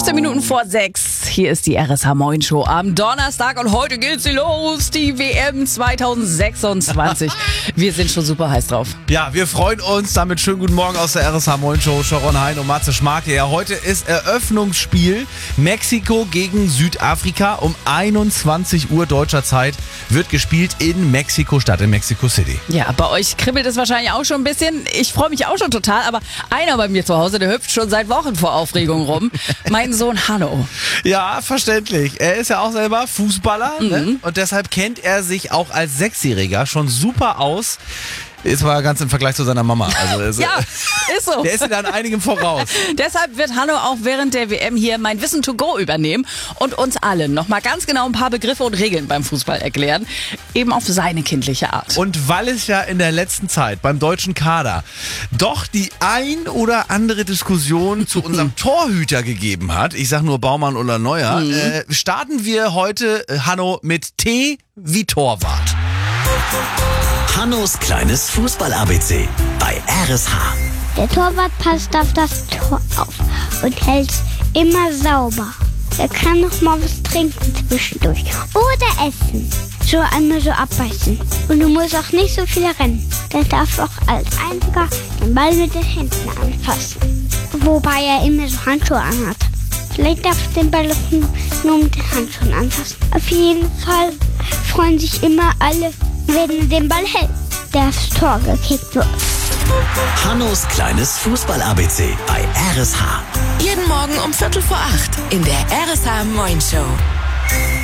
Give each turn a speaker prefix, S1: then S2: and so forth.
S1: 15 Minuten vor 6. Hier ist die RSH Moin Show am Donnerstag und heute geht sie los, die WM 2026. Wir sind schon super heiß drauf.
S2: Ja, wir freuen uns. Damit schönen guten Morgen aus der RSH Moin Show. Sharon Hein und Matze Schmarke. Ja, heute ist Eröffnungsspiel Mexiko gegen Südafrika. Um 21 Uhr deutscher Zeit wird gespielt in Mexiko-Stadt, in Mexico City.
S1: Ja, bei euch kribbelt es wahrscheinlich auch schon ein bisschen. Ich freue mich auch schon total, aber einer bei mir zu Hause, der hüpft schon seit Wochen vor Aufregung rum. Mein Sohn Hanno.
S2: Ja, verständlich. Er ist ja auch selber Fußballer, ne? Und deshalb kennt er sich auch als Sechsjähriger schon super aus. Ist mal ganz im Vergleich zu seiner Mama. Also
S1: Ja, ist so.
S2: Der ist ja an einigem voraus.
S1: Deshalb wird Hanno auch während der WM hier mein Wissen to go übernehmen und uns allen nochmal ganz genau ein paar Begriffe und Regeln beim Fußball erklären. Eben auf seine kindliche Art.
S2: Und weil es ja in der letzten Zeit beim deutschen Kader doch die ein oder andere Diskussion zu unserem Torhüter gegeben hat, ich sag nur Baumann oder Neuer, starten wir heute, Hanno, mit T wie Torwart.
S3: Hannos kleines Fußball-ABC bei RSH.
S4: Der Torwart passt auf das Tor auf und hält es immer sauber. Er kann noch mal was trinken zwischendurch oder essen. So einmal so abbeißen. Und du musst auch nicht so viel rennen. Der darf auch als einziger den Ball mit den Händen anfassen. Wobei er immer so Handschuhe anhat. Vielleicht darf er den Ball auch nur mit den Handschuhen anfassen. Auf jeden Fall freuen sich immer alle, wenn er den Ball hält, der aufs Tor gekickt wird.
S3: Hannos kleines Fußball-ABC bei RSH.
S5: Jeden Morgen um 7:45 in der RSH Moin Show.